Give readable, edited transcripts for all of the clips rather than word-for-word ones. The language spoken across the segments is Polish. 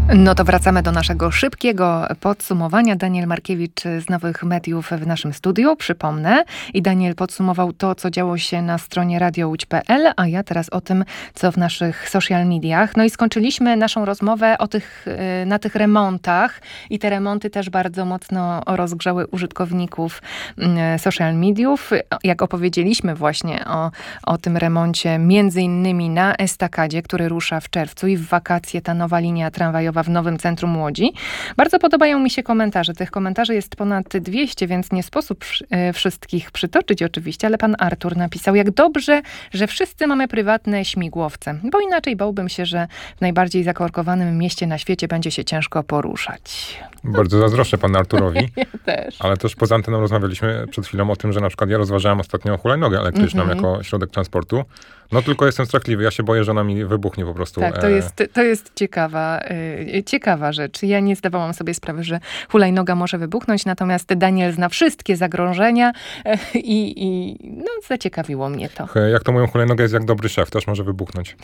No to wracamy do naszego szybkiego podsumowania. Daniel Markiewicz z Nowych Mediów w naszym studiu, przypomnę. I Daniel podsumował to, co działo się na stronie radiołódź.pl, a ja teraz o tym, co w naszych social mediach. No i skończyliśmy naszą rozmowę na tych remontach i te remonty też bardzo mocno rozgrzały użytkowników social mediów. Jak opowiedzieliśmy właśnie o tym remoncie, między innymi na Estakadzie, który rusza w czerwcu i w wakacje ta nowa linia tramwajowa w nowym centrum Łodzi. Bardzo podobają mi się komentarze. Tych komentarzy jest ponad 200, więc nie sposób wszystkich przytoczyć oczywiście, ale pan Artur napisał, jak dobrze, że wszyscy mamy prywatne śmigłowce, bo inaczej bałbym się, że w najbardziej zakorkowanym mieście na świecie będzie się ciężko poruszać. Bardzo zazdroszczę panu Arturowi. Ja też. Ale też poza anteną rozmawialiśmy przed chwilą o tym, że na przykład ja rozważałem ostatnio hulajnogę elektryczną jako środek transportu. No tylko jestem strachliwy. Ja się boję, że ona mi wybuchnie po prostu. Tak, to jest ciekawa rzecz. Ja nie zdawałam sobie sprawy, że hulajnoga może wybuchnąć, natomiast Daniel zna wszystkie zagrożenia i zaciekawiło mnie to. Jak to mówią, hulajnoga jest jak dobry szef, też może wybuchnąć.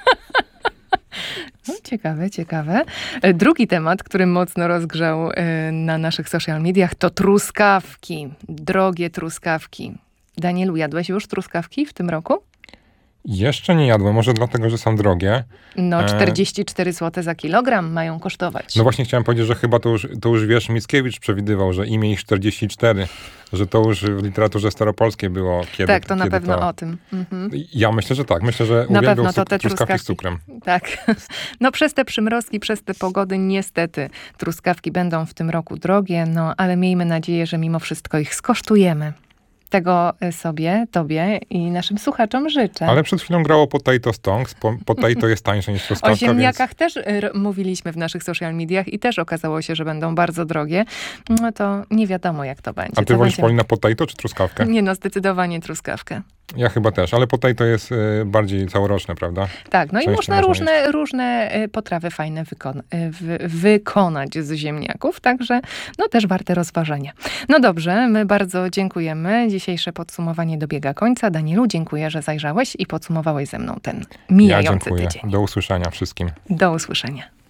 No, ciekawe. Drugi temat, który mocno rozgrzał na naszych social mediach, to truskawki. Drogie truskawki. Danielu, jadłeś już truskawki w tym roku? Jeszcze nie jadłem, może dlatego, że są drogie. No 44 zł za kilogram mają kosztować. No właśnie chciałem powiedzieć, że chyba to już wiesz, Mickiewicz przewidywał, że imię ich 44, że to już w literaturze staropolskiej było kiedy. Tak, to na pewno o tym. Ja myślę, że tak. Myślę, że na pewno uwielbiał te truskawki z cukrem. Tak. No przez te przymrozki, przez te pogody niestety truskawki będą w tym roku drogie, no ale miejmy nadzieję, że mimo wszystko ich skosztujemy. Tego sobie, tobie i naszym słuchaczom życzę. Ale przed chwilą grało potato stonks. Potato jest tańsze niż truskawka. O ziemniakach też mówiliśmy w naszych social mediach i też okazało się, że będą bardzo drogie. No to nie wiadomo, jak to będzie. A ty wolisz, Paulina, potato czy truskawkę? Nie no, zdecydowanie truskawkę. Ja chyba też, ale potato jest bardziej całoroczne, prawda? Tak, no i można różne potrawy fajne wykonać z ziemniaków, także no też warte rozważenia. No dobrze, my bardzo dziękujemy. Dzisiejsze podsumowanie dobiega końca. Danielu, dziękuję, że zajrzałeś i podsumowałeś ze mną ten mijający tydzień. Do usłyszenia wszystkim. Do usłyszenia.